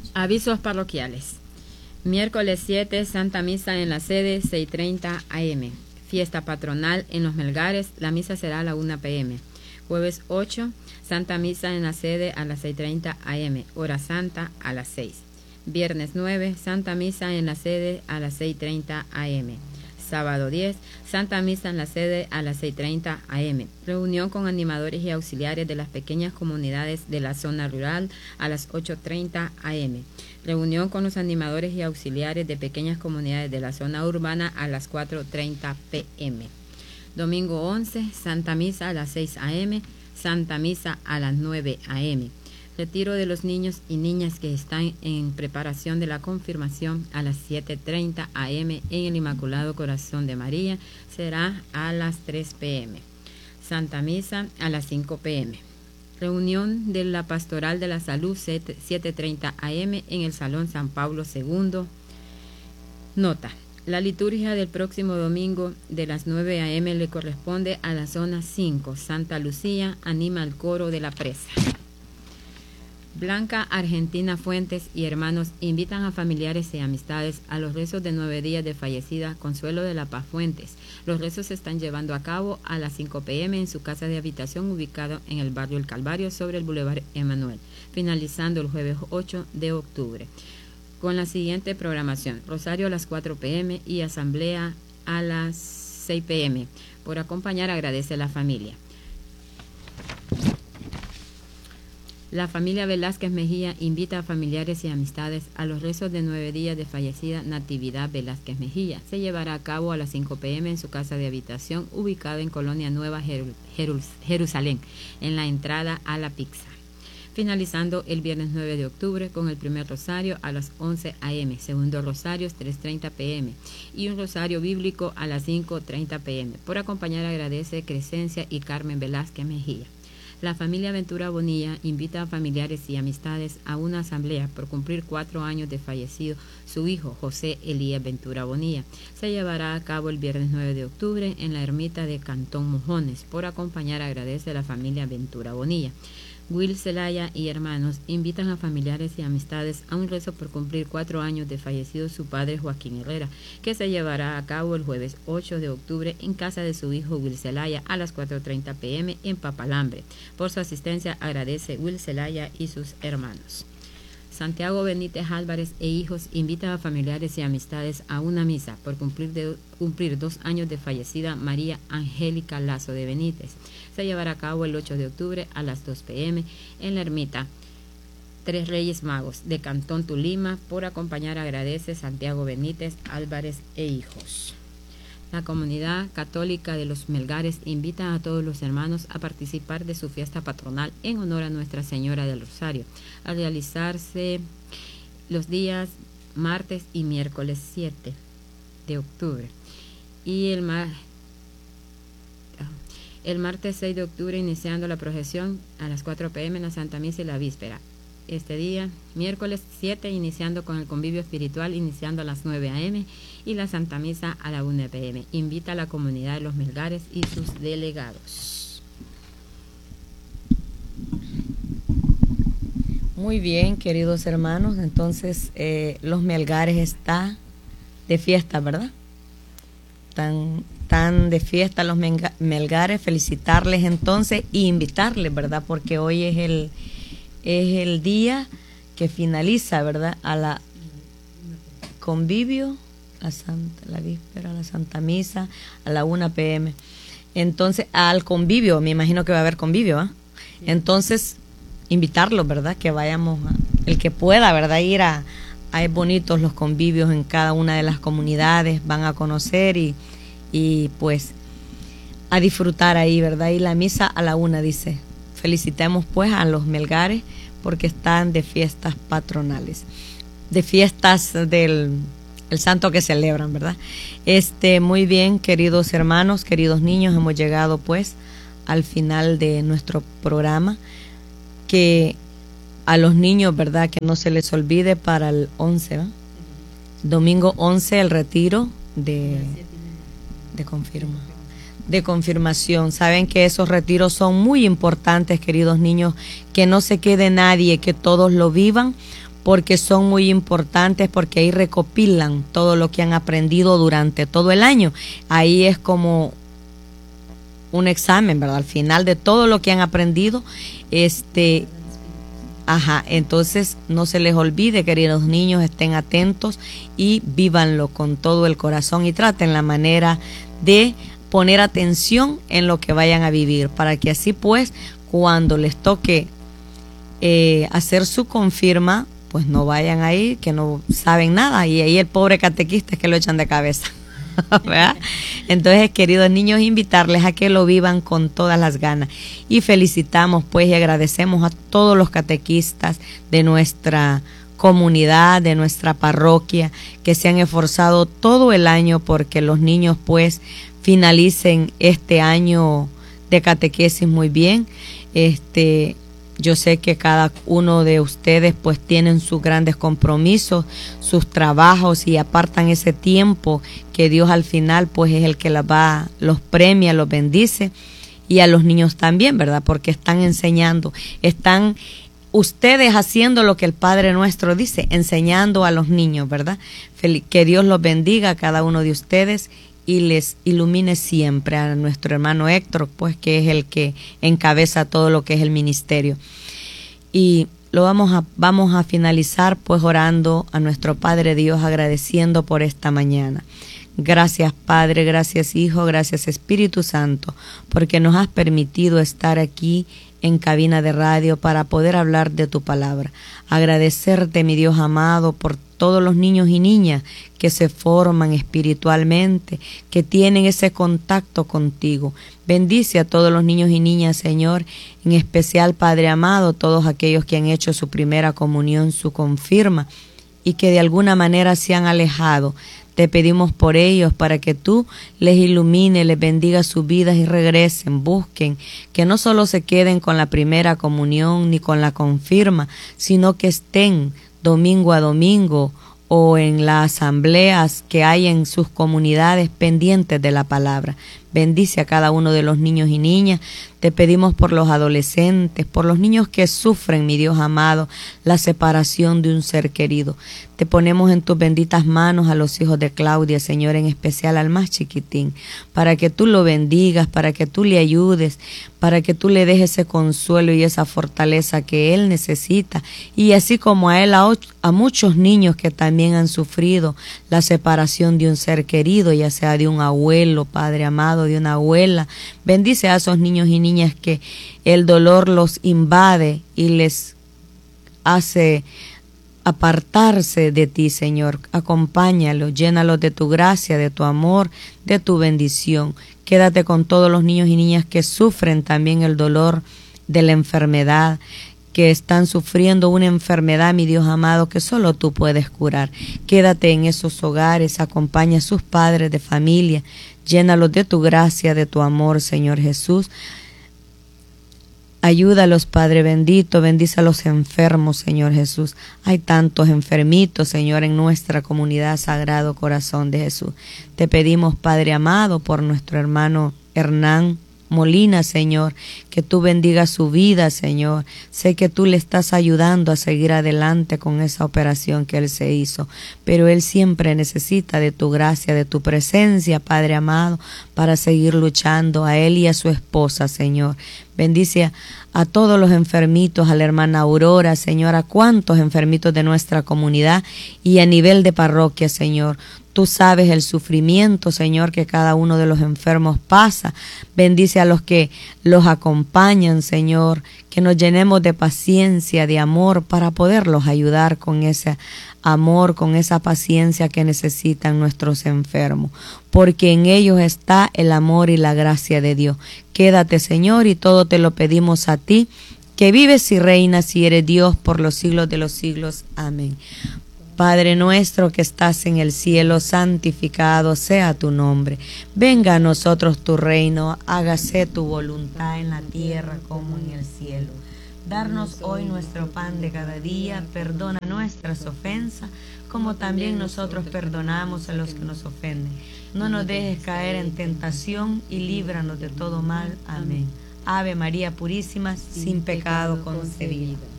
Avisos parroquiales. Miércoles 7, Santa Misa en la sede, 6:30 am. Fiesta patronal en Los Melgares, la misa será a la 1 p.m. Jueves 8, Santa Misa en la sede a las 6:30 am. Hora Santa a las 6. Viernes 9, Santa Misa en la sede a las 6:30 am. Sábado 10, Santa Misa en la sede a las 6:30 am. Reunión con animadores y auxiliares de las pequeñas comunidades de la zona rural a las 8:30 am. Reunión con los animadores y auxiliares de pequeñas comunidades de la zona urbana a las 4:30 pm. Domingo 11, Santa Misa a las 6 am. Santa Misa a las 9 am. Retiro de los niños y niñas que están en preparación de la confirmación a las 7:30 am en el Inmaculado Corazón de María, será a las 3 pm. Santa Misa a las 5 pm. Reunión de la Pastoral de la Salud, 7:30 am en el Salón San Pablo II. Nota: la liturgia del próximo domingo de las 9 am le corresponde a la zona 5. Santa Lucía anima al coro de la presa. Blanca Argentina Fuentes y hermanos invitan a familiares y amistades a los rezos de 9 días de fallecida Consuelo de la Paz Fuentes. Los rezos se están llevando a cabo a las 5 pm en su casa de habitación ubicado en el barrio El Calvario sobre el Boulevard Emanuel, finalizando el jueves 8 de octubre. Con la siguiente programación: rosario a las 4 pm y asamblea a las 6 pm. Por acompañar agradece a la familia. La familia Velázquez Mejía invita a familiares y amistades a los rezos de 9 días de fallecida Natividad Velázquez Mejía. Se llevará a cabo a las 5 pm en su casa de habitación ubicada en Colonia Nueva Jerusalén, en la entrada a la Pizza. Finalizando el viernes 9 de octubre con el primer rosario a las 11 am, segundo rosario 3:30 pm y un rosario bíblico a las 5:30 pm. Por acompañar agradece Crescencia y Carmen Velázquez Mejía. La familia Ventura Bonilla invita a familiares y amistades a una asamblea por cumplir 4 años de fallecido su hijo José Elías Ventura Bonilla. Se llevará a cabo el viernes 9 de octubre en la ermita de Cantón Mojones. Por acompañar agradece a la familia Ventura Bonilla. Will Zelaya y hermanos invitan a familiares y amistades a un rezo por cumplir 4 años de fallecido su padre Joaquín Herrera, que se llevará a cabo el jueves 8 de octubre en casa de su hijo Will Zelaya a las 4:30 pm en Papalambre. Por su asistencia agradece Will Zelaya y sus hermanos. Santiago Benítez Álvarez e hijos invita a familiares y amistades a una misa por cumplir 2 años de fallecida María Angélica Lazo de Benítez. Se llevará a cabo el 8 de octubre a las 2 pm en la ermita Tres Reyes Magos de Cantón Tulima. Por acompañar agradece Santiago Benítez Álvarez e hijos. La comunidad católica de Los Melgares invita a todos los hermanos a participar de su fiesta patronal en honor a Nuestra Señora del Rosario, a realizarse los días martes y miércoles 7 de octubre. Y el martes 6 de octubre iniciando la procesión a las 4 pm en la Santa Misa y la Víspera. Este día, miércoles 7, iniciando con el convivio espiritual, iniciando a las 9 am y la Santa Misa a la 1 pm. Invita a la comunidad de Los Melgares y sus delegados. Muy bien, queridos hermanos, entonces Los Melgares está de fiesta, ¿verdad? Tan de fiesta Los Melgares, felicitarles entonces y invitarles, ¿verdad? Porque hoy es el día que finaliza, ¿verdad? A la convivio, la víspera, la Santa Misa, a la 1 pm. Entonces, al convivio, me imagino que va a haber convivio, ¿ah? Entonces, invitarlos, ¿verdad? Que vayamos, el que pueda, ¿verdad? Ir hay bonitos los convivios en cada una de las comunidades, van a conocer y pues a disfrutar ahí, ¿verdad? Y la misa a la 1, dice. Felicitemos pues a Los Melgares porque están de fiestas patronales, de fiestas del el santo que celebran, ¿verdad? Muy bien, queridos hermanos, queridos niños, hemos llegado pues al final de nuestro programa. Que a los niños, ¿verdad? Que no se les olvide para el 11, ¿verdad? Domingo 11, el retiro de confirmación. Saben que esos retiros son muy importantes, queridos niños, que no se quede nadie, que todos lo vivan, porque son muy importantes, porque ahí recopilan todo lo que han aprendido durante todo el año. Ahí es como un examen, ¿verdad? Al final de todo lo que han aprendido, entonces no se les olvide, queridos niños, estén atentos y vívanlo con todo el corazón y traten la manera de poner atención en lo que vayan a vivir, para que así pues cuando les toque hacer su confirma, pues no vayan ahí que no saben nada, y ahí el pobre catequista es que lo echan de cabeza. ¿Verdad? Entonces, queridos niños, invitarles a que lo vivan con todas las ganas, y felicitamos pues y agradecemos a todos los catequistas de nuestra comunidad, de nuestra parroquia, que se han esforzado todo el año porque los niños pues finalicen este año de catequesis muy bien. Yo sé que cada uno de ustedes pues tienen sus grandes compromisos, sus trabajos, y apartan ese tiempo que Dios al final pues es el que los premia, los bendice, y a los niños también, ¿verdad? Porque están enseñando, están ustedes haciendo lo que el Padre Nuestro dice, enseñando a los niños, ¿verdad? Que Dios los bendiga a cada uno de ustedes y les ilumine siempre. A nuestro hermano Héctor, pues que es el que encabeza todo lo que es el ministerio. Y lo vamos a finalizar pues orando a nuestro Padre Dios, agradeciendo por esta mañana. Gracias Padre, gracias Hijo, gracias Espíritu Santo, porque nos has permitido estar aquí en cabina de radio para poder hablar de tu palabra. Agradecerte, mi Dios amado, por todos los niños y niñas que se forman espiritualmente, que tienen ese contacto contigo. Bendice a todos los niños y niñas, Señor, en especial, Padre amado, todos aquellos que han hecho su primera comunión, su confirma, y que de alguna manera se han alejado. Te pedimos por ellos para que tú les ilumine, les bendiga sus vidas y regresen, busquen, que no solo se queden con la primera comunión ni con la confirma, sino que estén domingo a domingo o en las asambleas que hay en sus comunidades pendientes de la palabra. Bendice a cada uno de los niños y niñas. Te pedimos por los adolescentes, por los niños que sufren, mi Dios amado, la separación de un ser querido. Te ponemos en tus benditas manos a los hijos de Claudia, Señor, en especial al más chiquitín, para que tú lo bendigas, para que tú le ayudes, para que tú le des ese consuelo y esa fortaleza que él necesita, y así como a él, a muchos niños que también han sufrido la separación de un ser querido, ya sea de un abuelo, Padre amado, de una abuela. Bendice a esos niños y niñas que el dolor los invade y les hace apartarse de ti, Señor. Acompáñalos, llénalos de tu gracia, de tu amor, de tu bendición. Quédate con todos los niños y niñas que sufren también el dolor de la enfermedad, que están sufriendo una enfermedad, mi Dios amado, que solo tú puedes curar. Quédate en esos hogares, acompaña a sus padres de familia, llénalos de tu gracia, de tu amor, Señor Jesús. Ayúdalos, Padre bendito, bendice a los enfermos, Señor Jesús. Hay tantos enfermitos, Señor, en nuestra comunidad, Sagrado Corazón de Jesús. Te pedimos, Padre amado, por nuestro hermano Hernán Molina, Señor, que tú bendigas su vida, Señor. Sé que tú le estás ayudando a seguir adelante con esa operación que él se hizo, pero él siempre necesita de tu gracia, de tu presencia, Padre amado, para seguir luchando, a él y a su esposa, Señor. Bendice a todos los enfermitos, a la hermana Aurora, Señor, a cuantos enfermitos de nuestra comunidad y a nivel de parroquia, Señor. Tú sabes el sufrimiento, Señor, que cada uno de los enfermos pasa. Bendice a los que los acompañan, Señor, que nos llenemos de paciencia, de amor, para poderlos ayudar con ese amor, con esa paciencia que necesitan nuestros enfermos, porque en ellos está el amor y la gracia de Dios. Quédate, Señor, y todo te lo pedimos a ti, que vives y reinas y eres Dios por los siglos de los siglos. Amén. Padre nuestro que estás en el cielo, santificado sea tu nombre. Venga a nosotros tu reino, hágase tu voluntad en la tierra como en el cielo. Darnos hoy nuestro pan de cada día, perdona nuestras ofensas, como también nosotros perdonamos a los que nos ofenden. No nos dejes caer en tentación y líbranos de todo mal. Amén. Ave María Purísima, sin pecado concebida.